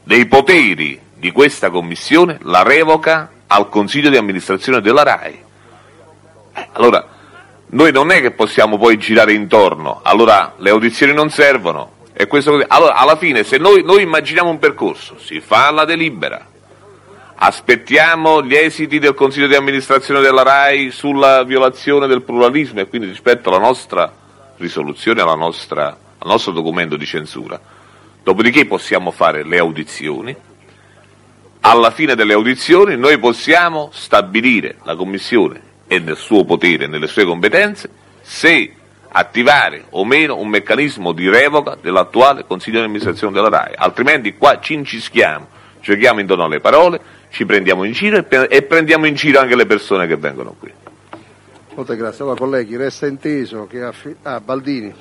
dei poteri di questa commissione la revoca al Consiglio di amministrazione della RAI. Allora, noi non è che possiamo poi girare intorno, allora le audizioni non servono, e questo così. Allora, alla fine, se noi immaginiamo un percorso, si fa la delibera, aspettiamo gli esiti del Consiglio di amministrazione della RAI sulla violazione del pluralismo e quindi rispetto alla nostra risoluzione, al nostro documento di censura, dopodiché possiamo fare le audizioni. Alla fine delle audizioni noi possiamo stabilire, la Commissione è nel suo potere, nelle sue competenze, se attivare o meno un meccanismo di revoca dell'attuale Consiglio di amministrazione della RAI, altrimenti qua ci incischiamo, giochiamo intorno alle parole, ci prendiamo in giro e prendiamo in giro anche le persone che vengono qui. Molte grazie. Allora colleghi, resta inteso che Baldini.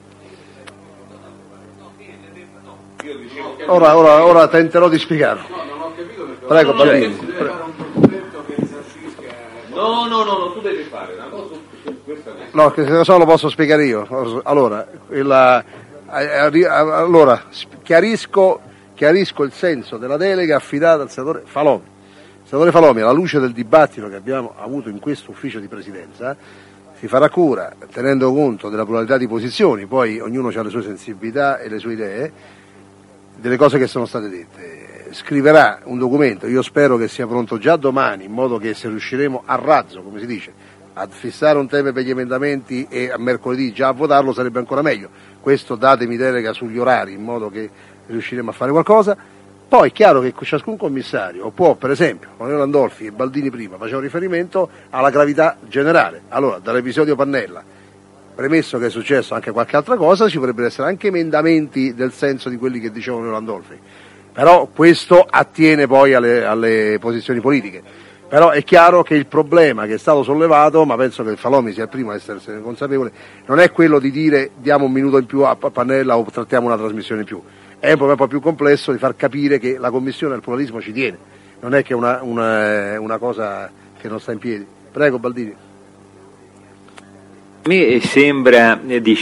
Ora tenterò di spiegarlo. Prego Baldini. No, tu devi fare una cosa su questa. No, che se lo posso spiegare io. Allora, chiarisco il senso della delega affidata al senatore Falomi. Il senatore Falomi, alla luce del dibattito che abbiamo avuto in questo ufficio di presidenza, si farà cura, tenendo conto della pluralità di posizioni, poi ognuno ha le sue sensibilità e le sue idee, delle cose che sono state dette. Scriverà un documento, io spero che sia pronto già domani, in modo che se riusciremo a razzo, come si dice, a fissare un tema per gli emendamenti e a mercoledì già a votarlo sarebbe ancora meglio. Questo datemi delega sugli orari, in modo che riusciremo a fare qualcosa. Poi è chiaro che ciascun commissario può, per esempio, onorevole Landolfi e Baldini prima facevano riferimento alla gravità generale. Allora, dall'episodio Pannella, premesso che è successo anche qualche altra cosa, ci potrebbero essere anche emendamenti del senso di quelli che dicevano onorevole Landolfi. Però questo attiene poi alle posizioni politiche. Però è chiaro che il problema che è stato sollevato, ma penso che Falomi sia il primo a essere consapevole, non è quello di dire diamo un minuto in più a Pannella o trattiamo una trasmissione in più. È un problema un po' più complesso di far capire che la Commissione al pluralismo ci tiene, non è che una cosa che non sta in piedi. Prego Baldini. A me sembra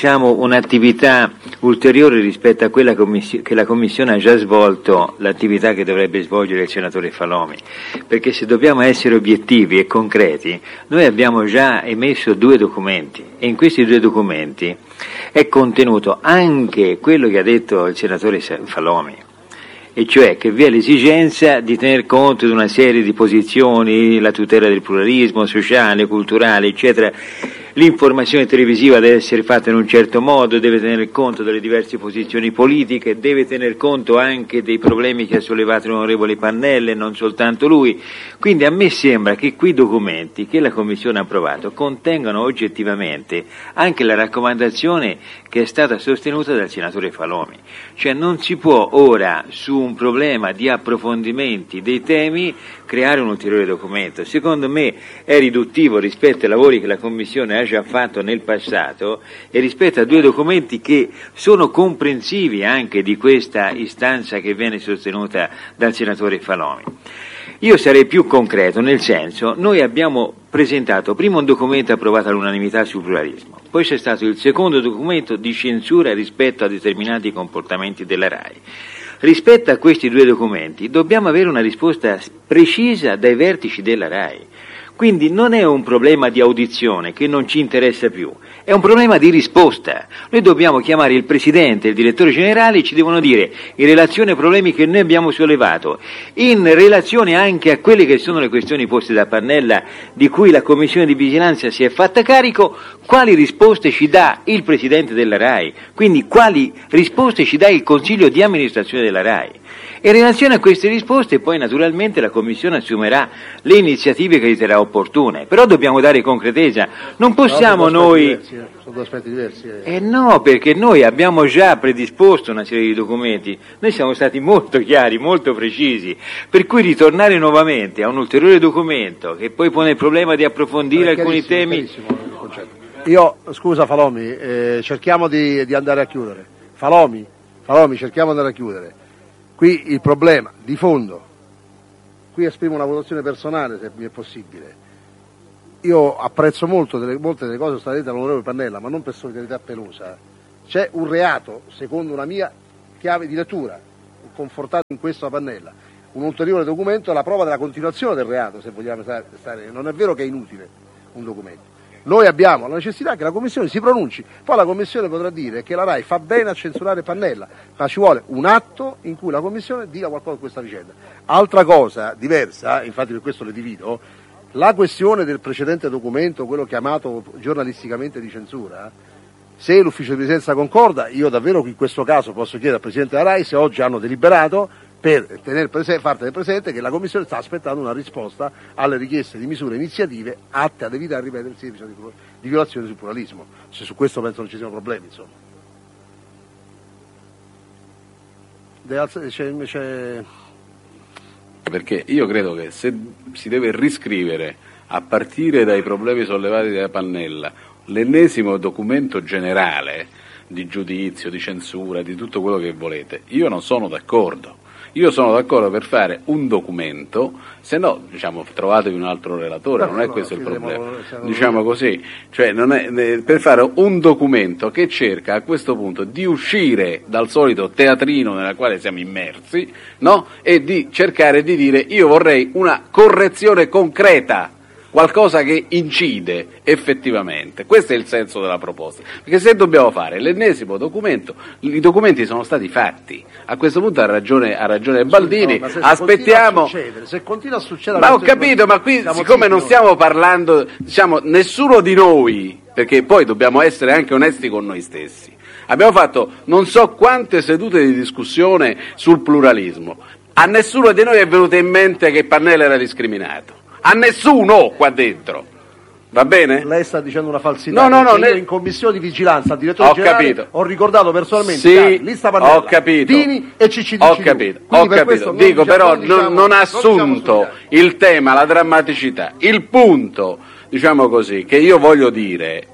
un'attività ulteriore rispetto a quella che la Commissione ha già svolto, l'attività che dovrebbe svolgere il senatore Falomi, perché se dobbiamo essere obiettivi e concreti, noi abbiamo già emesso 2 documenti e in questi 2 documenti è contenuto anche quello che ha detto il senatore Falomi, e cioè che vi è l'esigenza di tener conto di una serie di posizioni, la tutela del pluralismo sociale, culturale, eccetera. L'informazione televisiva deve essere fatta in un certo modo, deve tener conto delle diverse posizioni politiche, deve tener conto anche dei problemi che ha sollevato l'onorevole Pannella e non soltanto lui. Quindi a me sembra che quei documenti che la Commissione ha approvato contengano oggettivamente anche la raccomandazione che è stata sostenuta dal senatore Falomi. Cioè non si può ora, su un problema di approfondimenti dei temi, creare un ulteriore documento. Secondo me è riduttivo rispetto ai lavori che la Commissione ha già fatto nel passato e rispetto a 2 documenti che sono comprensivi anche di questa istanza che viene sostenuta dal senatore Falomi. Io sarei più concreto, nel senso, noi abbiamo presentato prima un documento approvato all'unanimità sul pluralismo, poi c'è stato il secondo documento di censura rispetto a determinati comportamenti della RAI. Rispetto a questi 2 documenti dobbiamo avere una risposta precisa dai vertici della RAI. Quindi non è un problema di audizione che non ci interessa più, è un problema di risposta. Noi dobbiamo chiamare il Presidente e il Direttore Generale e ci devono dire, in relazione ai problemi che noi abbiamo sollevato, in relazione anche a quelle che sono le questioni poste da Pannella, di cui la Commissione di Vigilanza si è fatta carico, quali risposte ci dà il Presidente della RAI, quindi quali risposte ci dà il Consiglio di amministrazione della RAI. E in relazione a queste risposte poi naturalmente la Commissione assumerà le iniziative che riterrà opportune, però dobbiamo dare concretezza, non possiamo noi... Sono 2 aspetti diversi. No, perché noi abbiamo già predisposto una serie di documenti, noi siamo stati molto chiari, molto precisi, per cui ritornare nuovamente a un ulteriore documento che poi pone il problema di approfondire alcuni temi... Io, scusa Falomi, cerchiamo di andare a chiudere. Falomi, cerchiamo di andare a chiudere. Qui il problema di fondo, qui esprimo una votazione personale se mi è possibile. Io apprezzo molte delle cose che sono state dette dall'onorevole Pannella, ma non per solidarietà pelosa. C'è un reato, secondo una mia chiave di lettura, confortato in questo a Pannella. Un ulteriore documento è la prova della continuazione del reato, se vogliamo stare. Non è vero che è inutile un documento. Noi abbiamo la necessità che la Commissione si pronunci, poi la Commissione potrà dire che la RAI fa bene a censurare Pannella, ma ci vuole un atto in cui la Commissione dica qualcosa su questa vicenda. Altra cosa diversa, infatti per questo le divido, la questione del precedente documento, quello chiamato giornalisticamente di censura, se l'ufficio di presidenza concorda, io davvero in questo caso posso chiedere al Presidente della RAI se oggi hanno deliberato per far tenere presente che la Commissione sta aspettando una risposta alle richieste di misure iniziative atte ad evitare il ripetersi di violazioni sul pluralismo. Se su questo penso non ci siano problemi, insomma. Perché io credo che se si deve riscrivere, a partire dai problemi sollevati da Pannella, l'ennesimo documento generale di giudizio, di censura, di tutto quello che volete, io non sono d'accordo. Io sono d'accordo per fare un documento, se no, trovatevi un altro relatore, non è questo il problema, diciamo così, cioè per fare un documento che cerca a questo punto di uscire dal solito teatrino nella quale siamo immersi, no? E di cercare di dire io vorrei una correzione concreta, qualcosa che incide effettivamente. Questo è il senso della proposta, perché se dobbiamo fare l'ennesimo documento, i documenti sono stati fatti, a questo punto ha ragione Baldini, aspettiamo. Se continua a succedere, ma ho capito, ma qui siccome non stiamo parlando, nessuno di noi, perché poi dobbiamo essere anche onesti con noi stessi, abbiamo fatto non so quante sedute di discussione sul pluralismo, a nessuno di noi è venuto in mente che Pannella era discriminato. A nessuno qua dentro, va bene? Lei sta dicendo una falsità. No, io in commissione di vigilanza al direttore generale capito. Ho ricordato personalmente sì, Lista Pannella, ho capito. Dini e CCD. Ho capito. Dico però non ha assunto il tema, la drammaticità. Il punto, diciamo così, che io voglio dire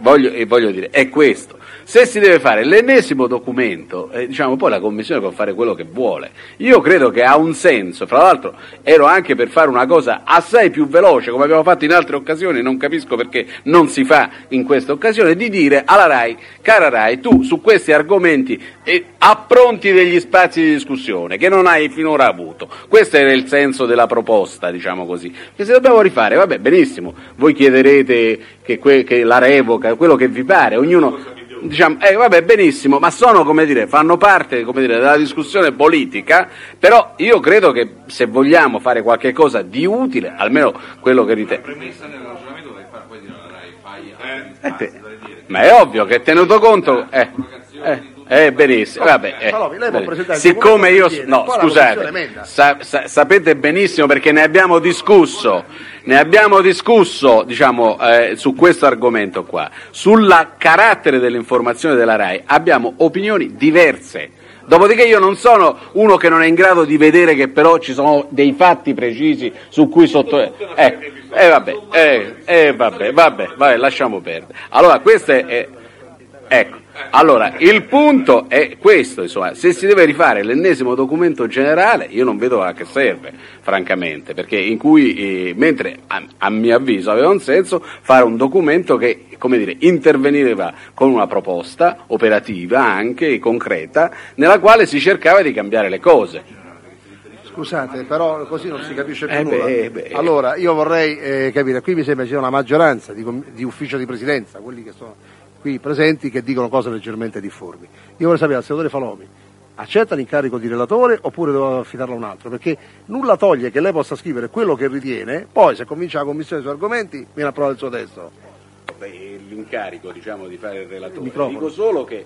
è questo. Se si deve fare l'ennesimo documento, poi la Commissione può fare quello che vuole. Io credo che ha un senso, fra l'altro ero anche per fare una cosa assai più veloce, come abbiamo fatto in altre occasioni, non capisco perché non si fa in questa occasione, di dire alla RAI, cara RAI, tu su questi argomenti appronti degli spazi di discussione che non hai finora avuto. Questo era il senso della proposta, diciamo così. Che se dobbiamo rifare, vabbè, benissimo, voi chiederete che la revoca, quello che vi pare, ognuno. Vabbè, benissimo, ma fanno parte, della discussione politica, però io credo che se vogliamo fare qualche cosa di utile, almeno quello che ritengo. La premessa del ragionamento deve fare poi dire alla RAI, ma è ovvio che tenuto conto, benissimo, vabbè, siccome io, no, scusate, sapete benissimo perché ne abbiamo discusso, su questo argomento qua, sul carattere dell'informazione della RAI, abbiamo opinioni diverse. Dopodiché io non sono uno che non è in grado di vedere che però ci sono dei fatti precisi su cui vabbè, lasciamo perdere. Allora, questo è ecco. Allora, il punto è questo, insomma, se si deve rifare l'ennesimo documento generale, io non vedo a che serve, francamente, perché mentre a mio avviso aveva un senso fare un documento che, interveniva con una proposta operativa, anche concreta, nella quale si cercava di cambiare le cose. Scusate, però così non si capisce più nulla. Allora, io vorrei capire, qui mi sembra ci sia una maggioranza di ufficio di presidenza, quelli che sono qui presenti, che dicono cose leggermente difformi. Io vorrei sapere, al senatore Falomi, accetta l'incarico di relatore oppure deve affidarlo a un altro? Perché nulla toglie che lei possa scrivere quello che ritiene, poi se convince la Commissione sui argomenti viene approvato il suo testo. L'incarico, di fare il relatore. Microfono. Dico solo che...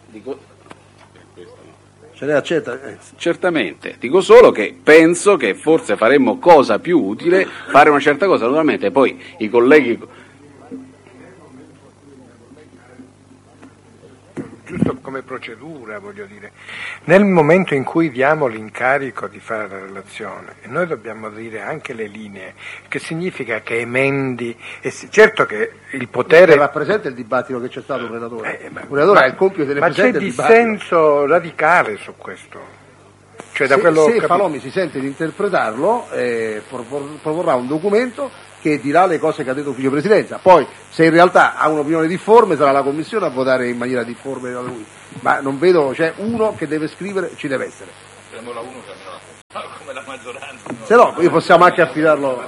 Ce lei accetta? Certamente, dico solo che penso che forse faremmo cosa più utile fare una certa cosa, naturalmente poi i colleghi... Giusto come procedura, voglio dire, nel momento in cui diamo l'incarico di fare la relazione, noi dobbiamo dire anche le linee, che significa che emendi, certo che il potere... rappresenta il dibattito che c'è stato un relatore. Un relatore ha il compito di rappresentare il dibattito. Ma c'è dissenso radicale su questo. Cioè, se Falomi si sente di interpretarlo, proporrà un documento che dirà le cose che ha detto l'ufficio di presidenza. Poi, se in realtà ha un'opinione difforme, sarà la Commissione a votare in maniera difforme da lui. Ma non vedo, uno che deve scrivere, ci deve essere. come la maggioranza. Se no, possiamo anche affidarlo.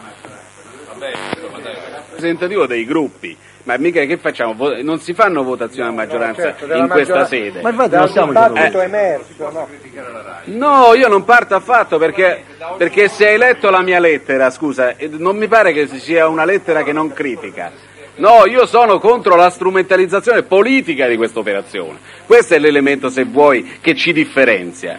Rappresentativo dei gruppi, ma mica che facciamo? Non si fanno votazioni a maggioranza in questa sede. Ma infatti non stiamo dicendo emerso, no? No, io non parto affatto perché se hai letto la mia lettera, scusa, non mi pare che sia una lettera che non critica. No, io sono contro la strumentalizzazione politica di questa operazione. Questo è l'elemento, se vuoi, che ci differenzia.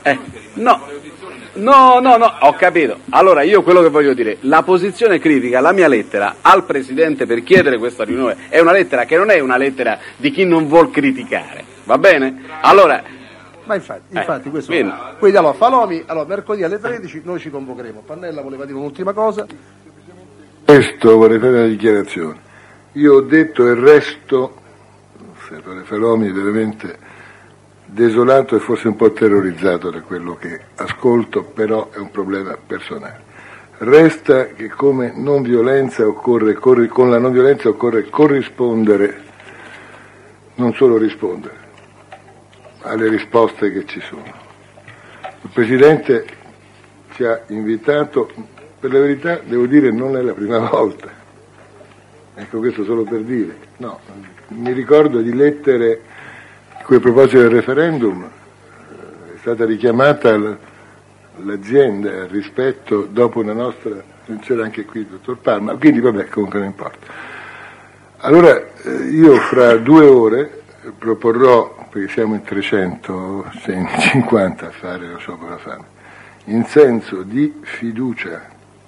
No, ho capito. Allora io quello che voglio dire, la posizione critica, la mia lettera al Presidente per chiedere questa riunione è una lettera che non è una lettera di chi non vuol criticare, va bene? Allora, ma infatti questo. Quindi allora Falomi, mercoledì alle 13 noi ci convocheremo. Pannella voleva dire un'ultima cosa. Questo vorrei fare una dichiarazione. Io ho detto e resto, senatore Falomi, veramente desolato e forse un po' terrorizzato da quello che ascolto, però è un problema personale. Resta che come non violenza con la non violenza occorre corrispondere, non solo rispondere alle risposte che ci sono. Il Presidente ci ha invitato, per la verità devo dire non è la prima volta, ecco, questo solo per dire, no, mi ricordo di lettere in cui a proposito del referendum è stata richiamata l'azienda al rispetto dopo una nostra, c'era anche qui il dottor Palma, quindi vabbè, comunque non importa. Allora io fra 2 ore proporrò, perché siamo in 350 a fare lo sciopero della fame, in senso di fiducia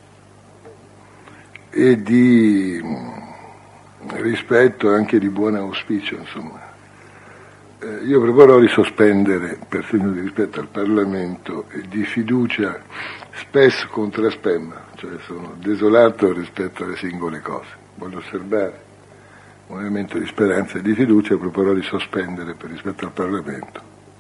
e di rispetto, anche di buon auspicio, insomma, io proporrò di sospendere, per segno di rispetto al Parlamento e di fiducia spes contra spem, cioè sono desolato rispetto alle singole cose, voglio osservare un elemento di speranza e di fiducia, proporrò di sospendere per rispetto al Parlamento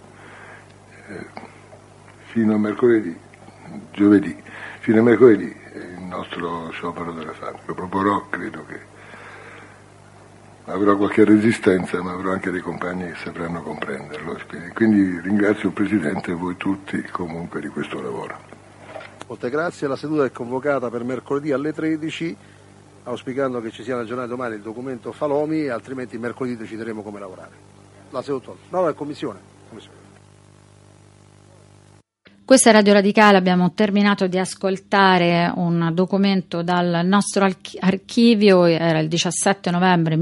fino a giovedì fino a mercoledì il nostro sciopero della fame. Lo proporrò, credo che avrò qualche resistenza, ma avrò anche dei compagni che sapranno comprenderlo. Quindi ringrazio il Presidente e voi tutti comunque di questo lavoro. Molte grazie, la seduta è convocata per mercoledì alle 13, auspicando che ci sia nella giornata domani il documento Falomi, altrimenti mercoledì decideremo come lavorare. La seduta, no, è commissione. Questa è Radio Radicale, abbiamo terminato di ascoltare un documento dal nostro archivio, era il 17 novembre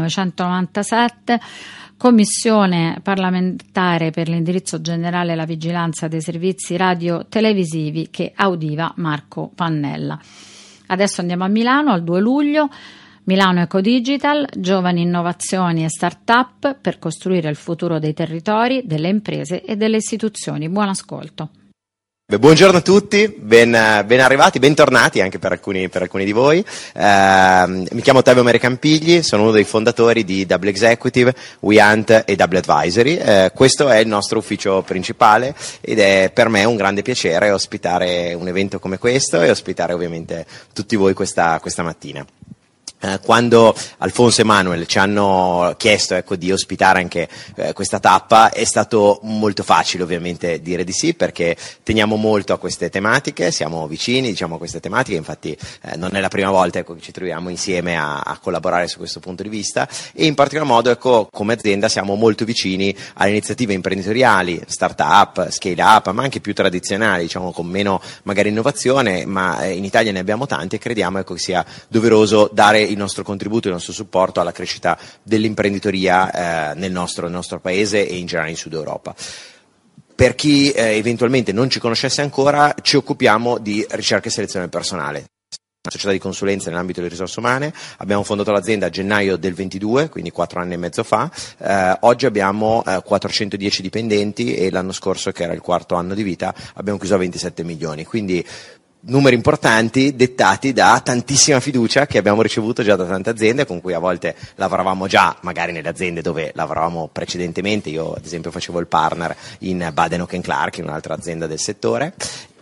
1997, Commissione parlamentare per l'indirizzo generale e la vigilanza dei servizi radio-televisivi, che audiva Marco Pannella. Adesso andiamo a Milano, al 2 luglio, Milano Ecodigital, giovani innovazioni e start-up per costruire il futuro dei territori, delle imprese e delle istituzioni. Buon ascolto. Buongiorno a tutti, ben arrivati, bentornati anche per alcuni di voi. Mi chiamo Ottavio Merecampigli, sono uno dei fondatori di Double Executive, WeHunt e Double Advisory. Questo è il nostro ufficio principale ed è per me un grande piacere ospitare un evento come questo e ospitare ovviamente tutti voi questa mattina. Quando Alfonso e Manuel ci hanno chiesto di ospitare anche questa tappa, è stato molto facile ovviamente dire di sì, perché teniamo molto a queste tematiche, siamo vicini a queste tematiche, infatti non è la prima volta che ci troviamo insieme a collaborare su questo punto di vista, e in particolar modo come azienda siamo molto vicini alle iniziative imprenditoriali, start-up, scale-up, ma anche più tradizionali, con meno magari innovazione, ma in Italia ne abbiamo tanti e crediamo che sia doveroso dare il nostro contributo, il nostro supporto alla crescita dell'imprenditoria nel nostro paese e in generale in Sud Europa. Per chi eventualmente non ci conoscesse ancora, ci occupiamo di ricerca e selezione del personale. Una società di consulenza nell'ambito delle risorse umane, abbiamo fondato l'azienda a gennaio del 22, quindi 4 anni e mezzo fa. Oggi abbiamo 410 dipendenti e l'anno scorso, che era il 4º anno di vita, abbiamo chiuso a 27 milioni, quindi numeri importanti dettati da tantissima fiducia che abbiamo ricevuto già da tante aziende con cui a volte lavoravamo già magari nelle aziende dove lavoravamo precedentemente. Io ad esempio facevo il partner in Baden Oken Clark, in un'altra azienda del settore,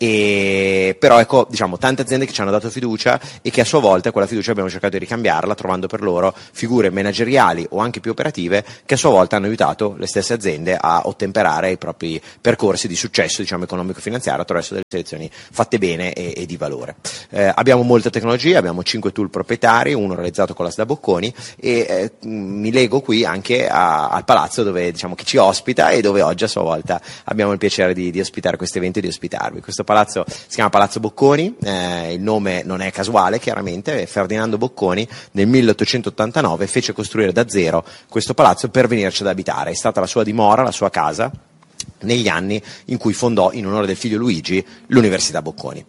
Però ecco, diciamo, tante aziende che ci hanno dato fiducia e che a sua volta quella fiducia abbiamo cercato di ricambiarla trovando per loro figure manageriali o anche più operative che a sua volta hanno aiutato le stesse aziende a ottemperare i propri percorsi di successo, diciamo, economico-finanziario attraverso delle selezioni fatte bene e di valore. Abbiamo molta tecnologia, abbiamo 5 tool proprietari, uno realizzato con la SDA Bocconi, e mi lego qui anche al palazzo dove, diciamo, chi ci ospita e dove oggi a sua volta abbiamo il piacere di ospitare questo evento e di ospitarvi. Questo palazzo si chiama Palazzo Bocconi, il nome non è casuale, chiaramente. Ferdinando Bocconi nel 1889 fece costruire da zero questo palazzo per venirci ad abitare, è stata la sua dimora, la sua casa, negli anni in cui fondò, in onore del figlio Luigi, l'Università Bocconi.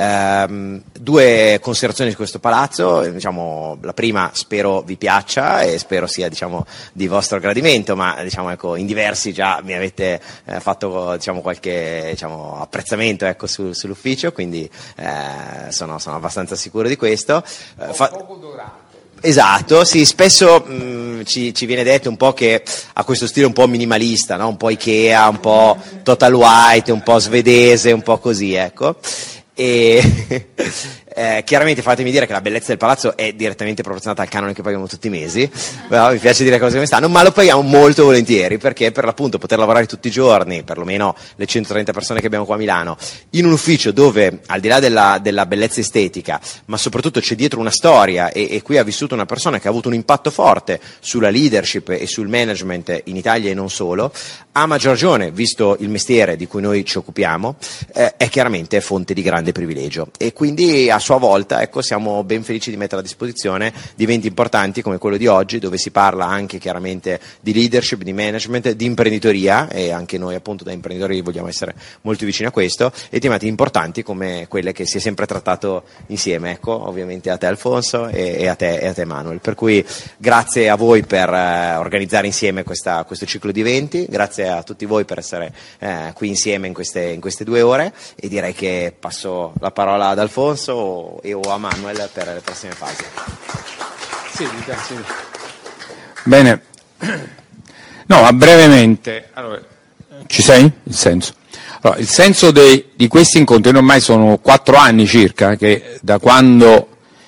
2 considerazioni su questo palazzo, diciamo, la prima spero vi piaccia e spero sia, diciamo, di vostro gradimento, ma diciamo, ecco, in diversi già mi avete fatto, diciamo, qualche, diciamo, apprezzamento, ecco, sull'ufficio, quindi sono abbastanza sicuro di questo. Poco dorato. Esatto, sì, spesso ci viene detto un po' che ha questo stile un po' minimalista, no? Un po' Ikea, un po' Total White, un po' svedese, un po' così, ecco. E chiaramente fatemi dire che la bellezza del palazzo è direttamente proporzionata al canone che paghiamo tutti i mesi, però mi piace dire cose come stanno, ma lo paghiamo molto volentieri, perché per l'appunto poter lavorare tutti i giorni, perlomeno le 130 persone che abbiamo qua a Milano, in un ufficio dove al di là della bellezza estetica, ma soprattutto c'è dietro una storia, e qui ha vissuto una persona che ha avuto un impatto forte sulla leadership e sul management in Italia e non solo, a maggior ragione, visto il mestiere di cui noi ci occupiamo, è chiaramente fonte di grande privilegio, e quindi a sua volta, ecco, siamo ben felici di mettere a disposizione di eventi importanti come quello di oggi, dove si parla anche chiaramente di leadership, di management, di imprenditoria, e anche noi appunto da imprenditori vogliamo essere molto vicini a questo, e tematiche importanti come quelle che si è sempre trattato insieme, ecco, ovviamente a te Alfonso e a te Manuel, per cui grazie a voi per organizzare insieme questo ciclo di eventi, grazie a tutti voi per essere qui insieme in queste 2 ore, e direi che passo la parola ad Alfonso o a Manuel per le prossime fasi. Sì, grazie. Bene, no, ma brevemente, allora, ci sei? Il senso? Allora, il senso di questi incontri, ormai sono 4 anni circa, che da quando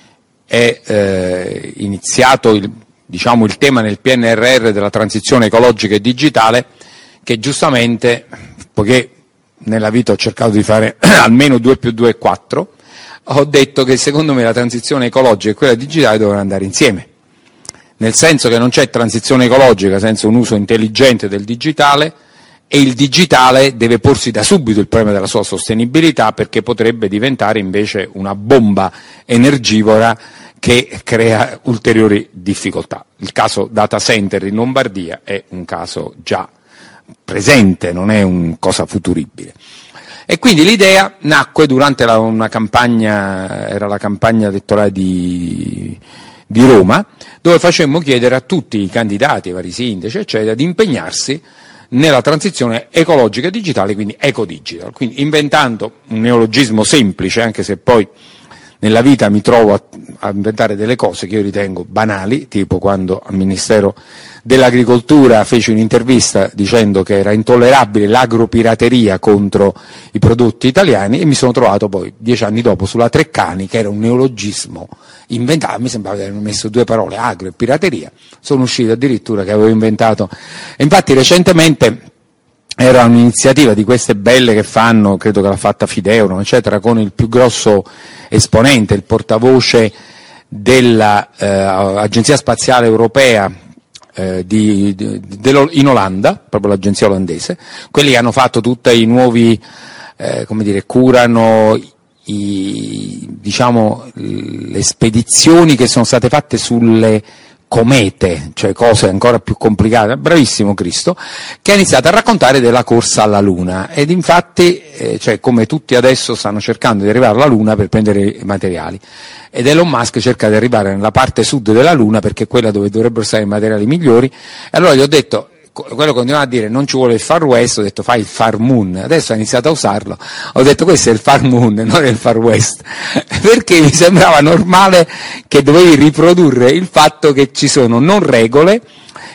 è iniziato il tema nel PNRR della transizione ecologica e digitale, che giustamente, poiché nella vita ho cercato di fare almeno 2 più 2 è 4, ho detto che secondo me la transizione ecologica e quella digitale devono andare insieme, nel senso che non c'è transizione ecologica senza un uso intelligente del digitale, e il digitale deve porsi da subito il problema della sua sostenibilità, perché potrebbe diventare invece una bomba energivora che crea ulteriori difficoltà. Il caso data center in Lombardia è un caso già presente, non è una cosa futuribile. E quindi l'idea nacque durante una campagna, era la campagna elettorale di Roma, dove facemmo chiedere a tutti i candidati, ai vari sindaci, eccetera, di impegnarsi nella transizione ecologica e digitale, quindi ecodigital, quindi inventando un neologismo semplice, anche se poi nella vita mi trovo a inventare delle cose che io ritengo banali, tipo quando al Ministero dell'Agricoltura feci un'intervista dicendo che era intollerabile l'agropirateria contro i prodotti italiani, e mi sono trovato poi 10 anni dopo sulla Treccani, che era un neologismo inventato, mi sembrava che avevano messo 2 parole, agro e pirateria, sono uscito addirittura che avevo inventato, e infatti recentemente era un'iniziativa di queste belle che fanno, credo che l'ha fatta Fideuram, eccetera, con il più grosso esponente, il portavoce dell'Agenzia Spaziale Europea in Olanda, proprio l'agenzia olandese, quelli che hanno fatto tutti i nuovi, curano le spedizioni che sono state fatte sulle comete, cioè cose ancora più complicate, bravissimo Cristo, che ha iniziato a raccontare della corsa alla Luna, ed infatti, come tutti adesso stanno cercando di arrivare alla Luna per prendere i materiali, ed Elon Musk cerca di arrivare nella parte sud della Luna perché è quella dove dovrebbero stare i materiali migliori, e allora gli ho detto, quello continuava a dire non ci vuole il Far West, ho detto fai il Far Moon, adesso ha iniziato a usarlo, ho detto questo è il Far Moon, non è il Far West, perché mi sembrava normale che dovevi riprodurre il fatto che ci sono non regole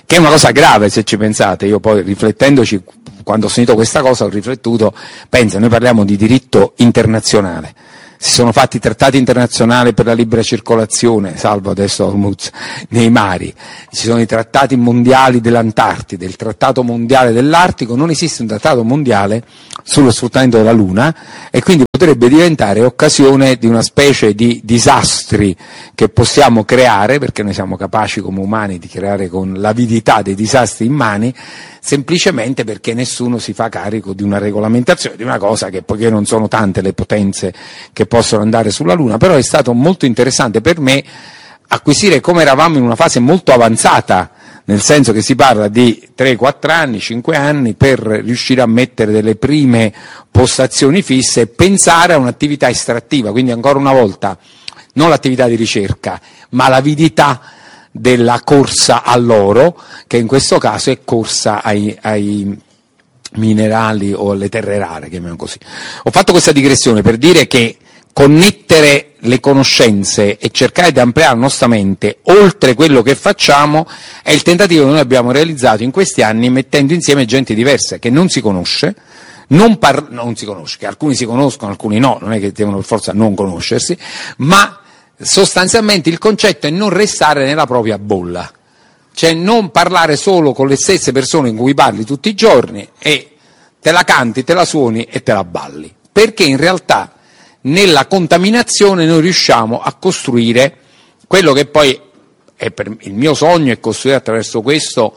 che è una cosa grave se ci pensate. Io poi, riflettendoci, quando ho sentito questa cosa ho riflettuto, pensa, noi parliamo di diritto internazionale, si sono fatti trattati internazionali per la libera circolazione, salvo adesso Hormuz, nei mari, ci sono i trattati mondiali dell'Antartide, il trattato mondiale dell'Artico, non esiste un trattato mondiale sullo sfruttamento della Luna, e quindi potrebbe diventare occasione di una specie di disastri che possiamo creare, perché noi siamo capaci come umani di creare con l'avidità dei disastri immani, semplicemente perché nessuno si fa carico di una regolamentazione, di una cosa che, poiché non sono tante le potenze che possono andare sulla Luna, però è stato molto interessante per me acquisire come eravamo in una fase molto avanzata, nel senso che si parla di 3, 4 anni, 5 anni per riuscire a mettere delle prime postazioni fisse e pensare a un'attività estrattiva, quindi ancora una volta non l'attività di ricerca, ma l'avidità della corsa all'oro, che in questo caso è corsa ai minerali o alle terre rare, chiamiamo così. Ho fatto questa digressione per dire che connettere le conoscenze e cercare di ampliare la nostra mente oltre quello che facciamo è il tentativo che noi abbiamo realizzato in questi anni, mettendo insieme gente diversa che non si conosce, non si conosce, che alcuni si conoscono, alcuni no, non è che devono per forza non conoscersi, ma sostanzialmente il concetto è non restare nella propria bolla, cioè non parlare solo con le stesse persone in cui parli tutti i giorni e te la canti, te la suoni e te la balli, perché in realtà nella contaminazione noi riusciamo a costruire quello che poi è il mio sogno, è costruire attraverso questo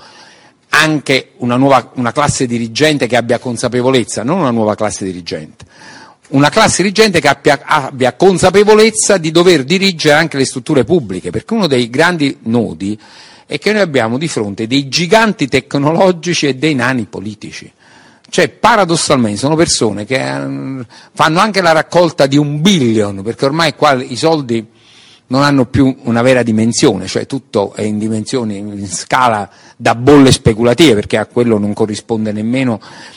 anche una classe dirigente che abbia consapevolezza, non una nuova classe dirigente, una classe dirigente che abbia consapevolezza di dover dirigere anche le strutture pubbliche, perché uno dei grandi nodi è che noi abbiamo di fronte dei giganti tecnologici e dei nani politici. Cioè, paradossalmente, sono persone che fanno anche la raccolta di 1 billion, perché ormai qua i soldi non hanno più una vera dimensione, cioè tutto è in dimensioni, in scala da bolle speculative, perché a quello non corrisponde nemmeno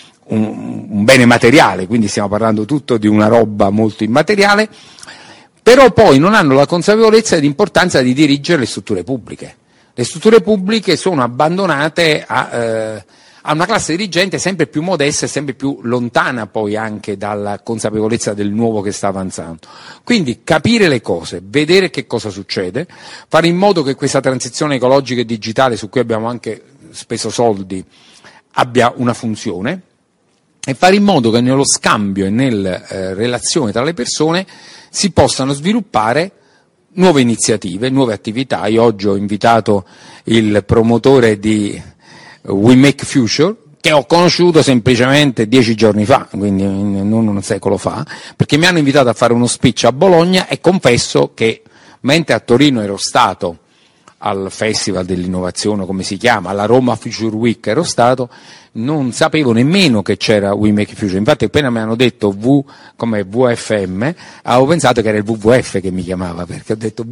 un bene materiale, quindi stiamo parlando tutto di una roba molto immateriale, però poi non hanno la consapevolezza dell'importanza di dirigere le strutture pubbliche. Le strutture pubbliche sono abbandonate a una classe dirigente sempre più modesta e sempre più lontana poi anche dalla consapevolezza del nuovo che sta avanzando. Quindi capire le cose, vedere che cosa succede, fare in modo che questa transizione ecologica e digitale, su cui abbiamo anche speso soldi, abbia una funzione, e fare in modo che nello scambio e nelle relazioni tra le persone si possano sviluppare nuove iniziative, nuove attività. Io oggi ho invitato il promotore di We Make Future, che ho conosciuto semplicemente 10 giorni fa, quindi non un secolo fa, perché mi hanno invitato a fare uno speech a Bologna e confesso che mentre a Torino ero stato al Festival dell'Innovazione, come si chiama, alla Roma Future Week ero stato, non sapevo nemmeno che c'era We Make Future. Infatti appena mi hanno detto come VFM, avevo pensato che era il WWF che mi chiamava, perché ho detto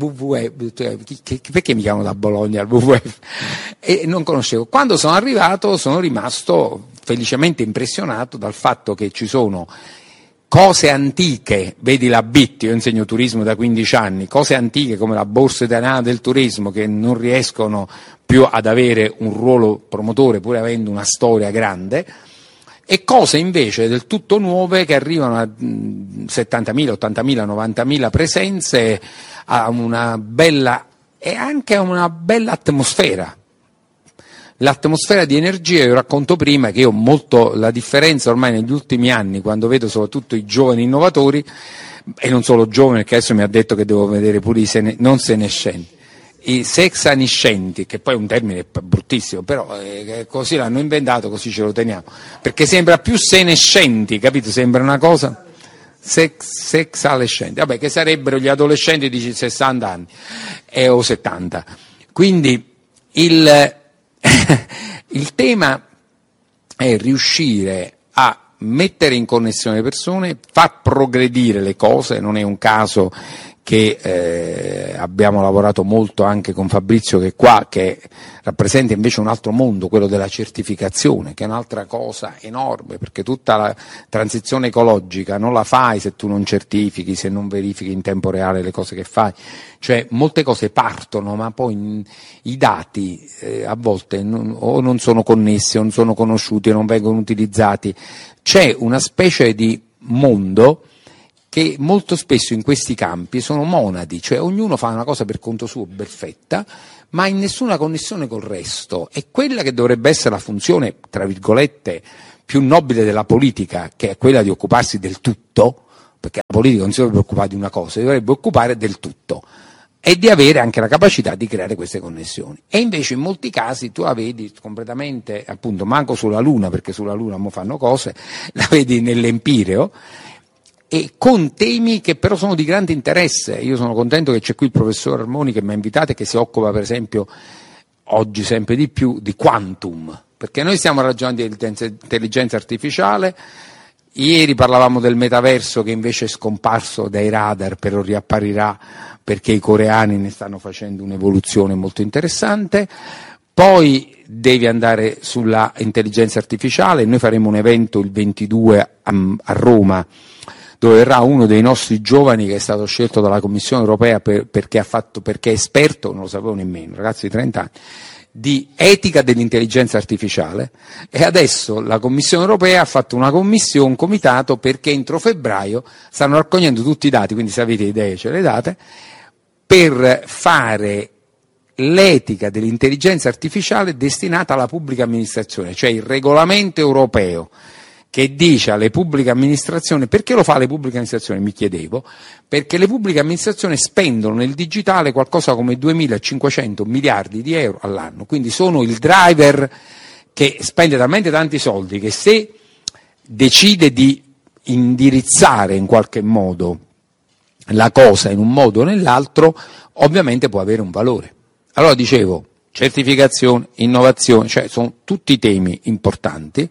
perché mi chiamano da Bologna al WWF? E non conoscevo. Quando sono arrivato sono rimasto felicemente impressionato dal fatto che ci sono cose antiche, vedi la BIT, io insegno turismo da 15 anni, cose antiche come la Borsa Italiana del Turismo che non riescono più ad avere un ruolo promotore pur avendo una storia grande, e cose invece del tutto nuove che arrivano a 70.000, 80.000, 90.000 presenze, a una bella e anche a una bella atmosfera. L'atmosfera di energia, io racconto prima che io ho molto la differenza ormai negli ultimi anni, quando vedo soprattutto i giovani innovatori, e non solo giovani, perché adesso mi ha detto che devo vedere pure non senescenti, i sexaniscenti, che poi è un termine bruttissimo, però così l'hanno inventato, così ce lo teniamo, perché sembra più senescenti, capito? Sembra una cosa sexalescenti, vabbè, che sarebbero gli adolescenti di 60 anni o 70. Quindi il tema è riuscire a mettere in connessione le persone, far progredire le cose. Non è un caso che abbiamo lavorato molto anche con Fabrizio che è qua, che rappresenta invece un altro mondo, quello della certificazione, che è un'altra cosa enorme, perché tutta la transizione ecologica non la fai se tu non certifichi, se non verifichi in tempo reale le cose che fai, cioè molte cose partono ma poi i dati a volte o non sono connessi o non sono conosciuti o non vengono utilizzati, c'è una specie di mondo che molto spesso in questi campi sono monadi, cioè ognuno fa una cosa per conto suo perfetta, ma in nessuna connessione col resto. E quella che dovrebbe essere la funzione, tra virgolette, più nobile della politica, che è quella di occuparsi del tutto, perché la politica non si dovrebbe occupare di una cosa, si dovrebbe occupare del tutto, e di avere anche la capacità di creare queste connessioni. E invece in molti casi tu la vedi completamente, appunto, manco sulla Luna, perché sulla Luna mo fanno cose, la vedi nell'Empireo, e con temi che però sono di grande interesse. Io sono contento che c'è qui il professor Armoni che mi ha invitato e che si occupa per esempio oggi sempre di più di quantum, perché noi stiamo ragionando di intelligenza artificiale. Ieri parlavamo del metaverso che invece è scomparso dai radar, però riapparirà perché i coreani ne stanno facendo un'evoluzione molto interessante. Poi devi andare sulla intelligenza artificiale, noi faremo un evento il 22 a Roma, dove verrà uno dei nostri giovani che è stato scelto dalla Commissione Europea perché è esperto, non lo sapevo nemmeno, ragazzi di 30 anni, di etica dell'intelligenza artificiale, e adesso la Commissione Europea ha fatto un comitato perché entro febbraio stanno raccogliendo tutti i dati, quindi se avete idee ce le date, per fare l'etica dell'intelligenza artificiale destinata alla pubblica amministrazione, cioè il regolamento europeo che dice alle pubbliche amministrazioni, perché lo fa le pubbliche amministrazioni, mi chiedevo, perché le pubbliche amministrazioni spendono nel digitale qualcosa come 2.500 miliardi di euro all'anno, quindi sono il driver che spende talmente tanti soldi che se decide di indirizzare in qualche modo la cosa in un modo o nell'altro, ovviamente può avere un valore. Allora dicevo, certificazione, innovazione, cioè sono tutti temi importanti,